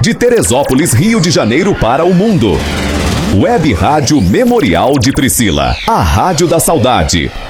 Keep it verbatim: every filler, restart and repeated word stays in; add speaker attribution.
Speaker 1: De Teresópolis, Rio de Janeiro para o mundo. Web Rádio Memorial de Priscila. A Rádio da Saudade.